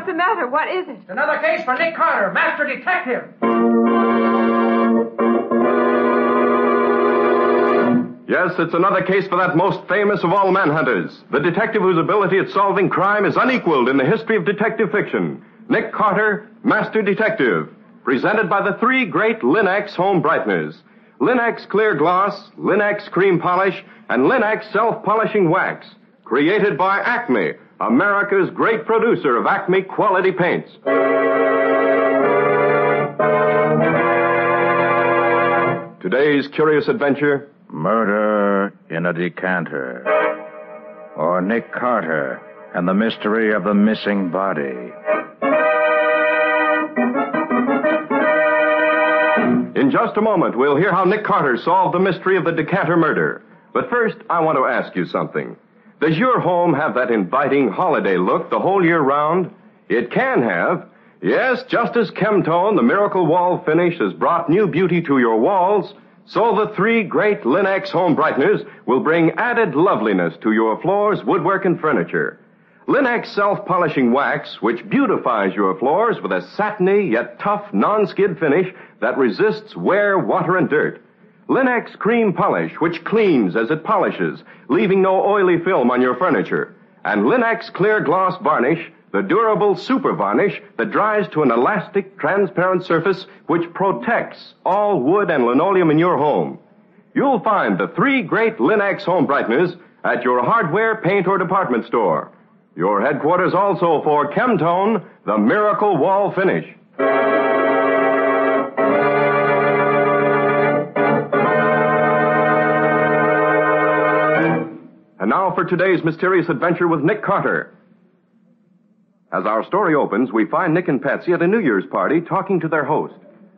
the matter? What is it? Another case for Nick Carter, master detective. Yes, it's another case for that most famous of all manhunters, the detective whose ability at solving crime is unequaled in the history of detective fiction. Nick Carter, Master Detective, presented by the three great Linx home brighteners. Linx Clear Gloss, Linx Cream Polish, and Linx Self-Polishing Wax. Created by Acme, America's great producer of Acme quality paints. Today's curious adventure... Murder in a Decanter. Or Nick Carter and the mystery of the missing body. In just a moment, we'll hear how Nick Carter solved the mystery of the Decanter murder. But first, I want to ask you something. Does your home have that inviting holiday look the whole year round? It can have. Yes, just as Chemtone, the miracle wall finish, has brought new beauty to your walls, so the three great Linx home brighteners will bring added loveliness to your floors, woodwork, and furniture. Linx Self-Polishing Wax, which beautifies your floors with a satiny yet tough non-skid finish that resists wear, water, and dirt. Linx Cream Polish, which cleans as it polishes, leaving no oily film on your furniture. And Linx Clear Gloss Varnish, the durable super varnish that dries to an elastic, transparent surface which protects all wood and linoleum in your home. You'll find the three great Linx home brighteners at your hardware, paint, or department store. Your headquarters also for Chemtone, the miracle wall finish. And now for today's mysterious adventure with Nick Carter. As our story opens, we find Nick and Patsy at a New Year's party talking to their host.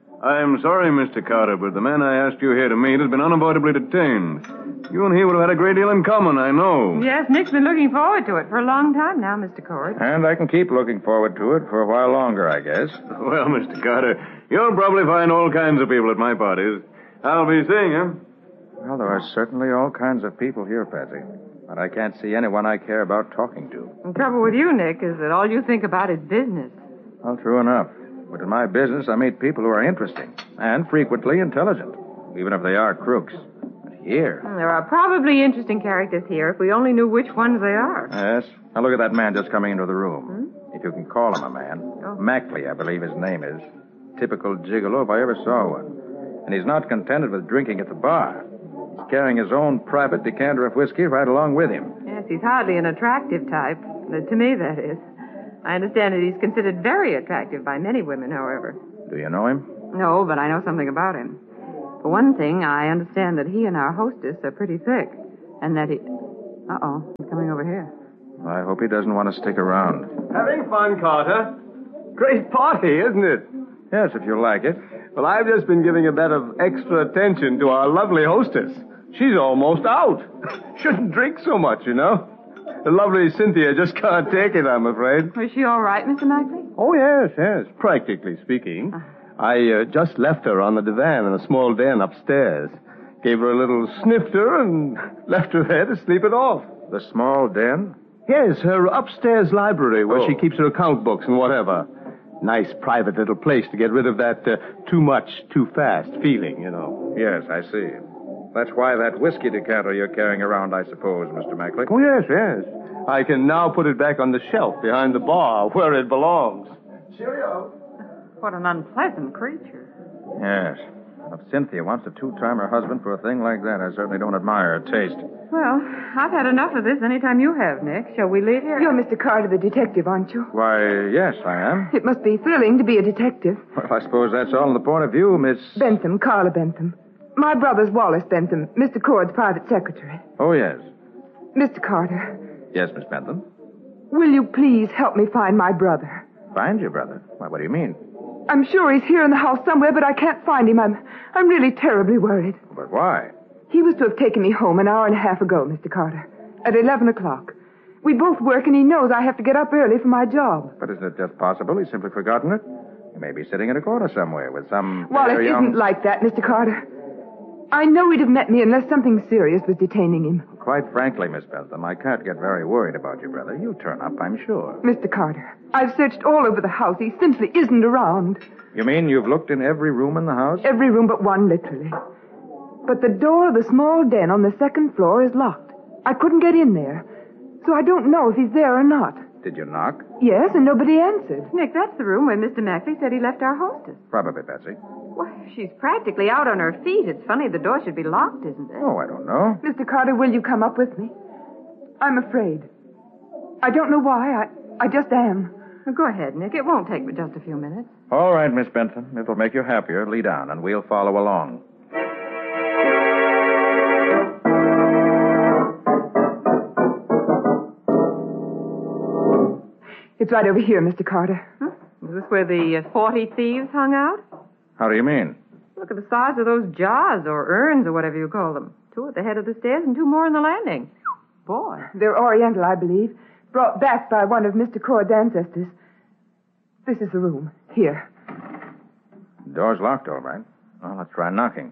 I'm sorry, Mr. Carter, but the man I asked you here to meet has been unavoidably detained. You and he would have had a great deal in common, I know. Yes, Nick's been looking forward to it for a long time now, Mr. Cord. And I can keep looking forward to it for a while longer, I guess. Well, Mr. Carter, you'll probably find all kinds of people at my parties. I'll be seeing him. Well, there are certainly all kinds of people here, Patsy. But I can't see anyone I care about talking to. The trouble with you, Nick, is that all you think about is business. Well, true enough. But in my business, I meet people who are interesting and frequently intelligent, even if they are crooks. But here... There are probably interesting characters here if we only knew which ones they are. Yes. Now look at that man just coming into the room. If you can call him a man. Oh. Mackley, I believe his name is. Typical gigolo if I ever saw one. And he's not contented with drinking at the bar. He's carrying his own private decanter of whiskey right along with him. Yes, he's hardly an attractive type. To me, that is. I understand that he's considered very attractive by many women, however. Do you know him? No, but I know something about him. For one thing, I understand that he and our hostess are pretty thick, and that he... Uh-oh, he's coming over here. I hope he doesn't want to stick around. Having fun, Carter. Great party, isn't it? Yes, if you like it. Well, I've just been giving a bit of extra attention to our lovely hostess. She's almost out. Shouldn't drink so much, you know. The lovely Cynthia just can't take it, I'm afraid. Was she all right, Mr. Mackley? Oh, yes. Practically speaking. I just left her on the divan in a small den upstairs. Gave her a little snifter and left her there to sleep it off. The small den? Yes, her upstairs library where she keeps her account books and whatever. Nice private little place to get rid of that too much, too fast feeling, you know. Yes, I see. That's why that whiskey decanter you're carrying around, I suppose, Mr. Mackley. Oh, yes. I can now put it back on the shelf behind the bar where it belongs. Cheerio. What an unpleasant creature. Yes. If Cynthia wants to two-time her husband for a thing like that, I certainly don't admire her taste. Well, I've had enough of this anytime you have, Nick. Shall we leave here? You're Mr. Carter, the detective, aren't you? Why, yes, I am. It must be thrilling to be a detective. Well, I suppose that's all in the point of view, Miss... Bentham, Carla Bentham. My brother's Wallace Bentham, Mr. Cord's private secretary. Oh, yes. Mr. Carter. Yes, Miss Bentham? Will you please help me find my brother? Find your brother? Why, what do you mean? I'm sure he's here in the house somewhere, but I can't find him. I'm really terribly worried. But why? He was to have taken me home an hour and a half ago, Mr. Carter, at 11 o'clock. We both work, and he knows I have to get up early for my job. But isn't it just possible he's simply forgotten it? He may be sitting in a corner somewhere with some... Well, it isn't like that, Mr. Carter. I know he'd have met me unless something serious was detaining him. Quite frankly, Miss Bentham, I can't get very worried about your brother. He'll turn up, I'm sure. Mr. Carter, I've searched all over the house. He simply isn't around. You mean you've looked in every room in the house? Every room but one, literally. But the door of the small den on the second floor is locked. I couldn't get in there. So I don't know if he's there or not. Did you knock? Yes, and nobody answered. Nick, that's the room where Mr. Mackley said he left our hostess. Probably, Betsy. Well, she's practically out on her feet. It's funny the door should be locked, isn't it? Oh, I don't know. Mr. Carter, will you come up with me? I'm afraid. I don't know why. I just am. Well, go ahead, Nick. It won't take but just a few minutes. All right, Miss Bentham. It'll make you happier. Lead on, and we'll follow along. It's right over here, Mr. Carter. Huh? Is this where the 40 thieves hung out? How do you mean? Look at the size of those jars or urns or whatever you call them. 2 at the head of the stairs and 2 more on the landing. Boy. They're Oriental, I believe. Brought back by one of Mr. Cord's ancestors. This is the room. Here. The door's locked, all right. Well, let's try knocking.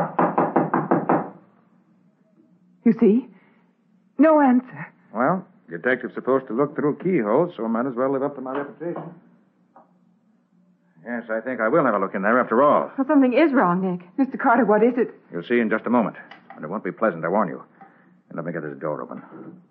You see? No answer. Well, detective's supposed to look through keyholes, so I might as well live up to my reputation. Yes, I think I will have a look in there after all. Well, something is wrong, Nick. Mr. Carter, what is it? You'll see in just a moment. And it won't be pleasant, I warn you. And let me get this door open.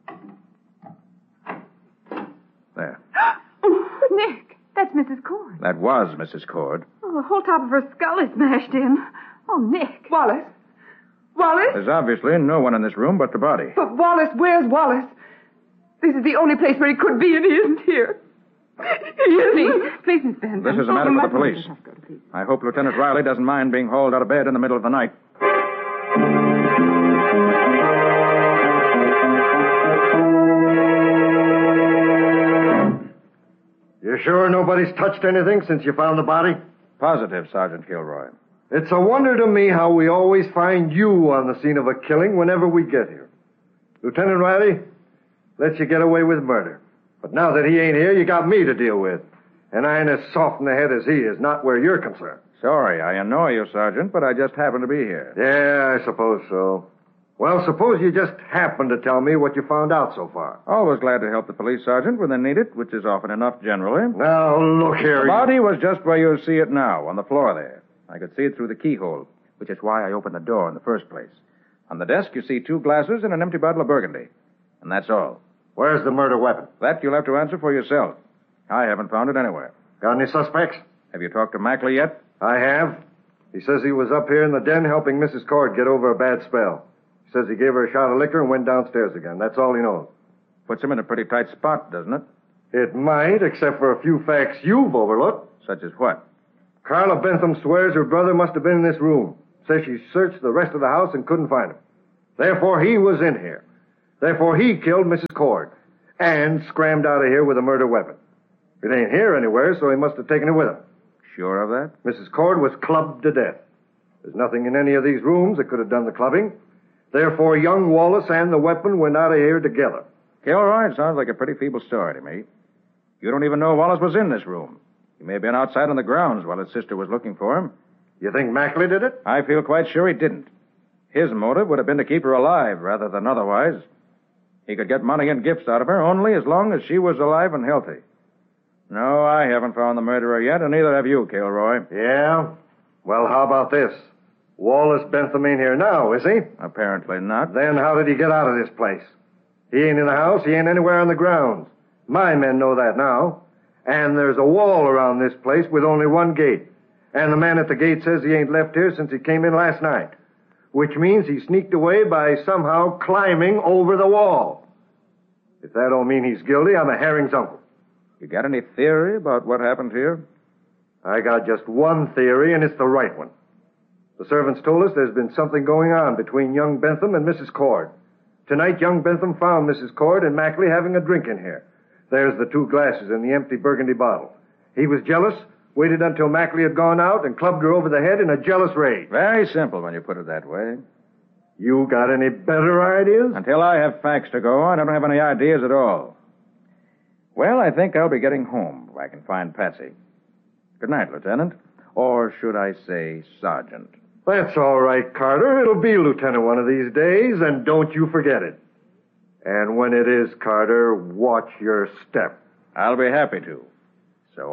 There. Oh, Nick, that's Mrs. Cord. That was Mrs. Cord. Oh, the whole top of her skull is smashed in. Oh, Nick. Wallace? Wallace? There's obviously no one in this room but the body. But Wallace, where's Wallace? This is the only place where he could be, and he isn't here. He isn't. Please, Miss Benson. This is a matter for the police. I hope Lieutenant Riley doesn't mind being hauled out of bed in the middle of the night. You sure nobody's touched anything since you found the body? Positive, Sergeant Kilroy. It's a wonder to me how we always find you on the scene of a killing whenever we get here. Lieutenant Riley, lets you get away with murder. But now that he ain't here, you got me to deal with. And I ain't as soft in the head as he is, not where you're concerned. Sorry, I annoy you, Sergeant, but I just happen to be here. Yeah, I suppose so. Well, suppose you just happen to tell me what you found out so far. Always glad to help the police, Sergeant, when they need it, which is often enough generally. Now, look here. The body was just where you see it now, on the floor there. I could see it through the keyhole, which is why I opened the door in the first place. On the desk, you see 2 glasses and an empty bottle of Burgundy. And that's all. Where's the murder weapon? That you'll have to answer for yourself. I haven't found it anywhere. Got any suspects? Have you talked to Mackley yet? I have. He says he was up here in the den helping Mrs. Cord get over a bad spell. He says he gave her a shot of liquor and went downstairs again. That's all he knows. Puts him in a pretty tight spot, doesn't it? It might, except for a few facts you've overlooked. Such as what? Carla Bentham swears her brother must have been in this room. Says she searched the rest of the house and couldn't find him. Therefore, he was in here. Therefore, he killed Mrs. Cord and scrammed out of here with a murder weapon. It ain't here anywhere, so he must have taken it with him. Sure of that? Mrs. Cord was clubbed to death. There's nothing in any of these rooms that could have done the clubbing. Therefore, young Wallace and the weapon went out of here together. Kilroy, it sounds like a pretty feeble story to me. You don't even know Wallace was in this room. He may have been outside on the grounds while his sister was looking for him. You think Mackley did it? I feel quite sure he didn't. His motive would have been to keep her alive rather than otherwise. He could get money and gifts out of her only as long as she was alive and healthy. No, I haven't found the murderer yet, and neither have you, Kilroy. Yeah? Well, how about this? Wallace Bentham ain't here now, is he? Apparently not. Then how did he get out of this place? He ain't in the house. He ain't anywhere on the grounds. My men know that now. And there's a wall around this place with only one gate. And the man at the gate says he ain't left here since he came in last night. Which means he sneaked away by somehow climbing over the wall. If that don't mean he's guilty, I'm a herring's uncle. You got any theory about what happened here? I got just one theory, and it's the right one. The servants told us there's been something going on between young Bentham and Mrs. Cord. Tonight, young Bentham found Mrs. Cord and Mackley having a drink in here. There's the 2 glasses and the empty Burgundy bottle. He was jealous, waited until Mackley had gone out, and clubbed her over the head in a jealous rage. Very simple when you put it that way. You got any better ideas? Until I have facts to go on, I don't have any ideas at all. Well, I think I'll be getting home if I can find Patsy. Good night, Lieutenant. Or should I say, Sergeant? That's all right, Carter. It'll be Lieutenant one of these days, and don't you forget it. And when it is, Carter, watch your step. I'll be happy to.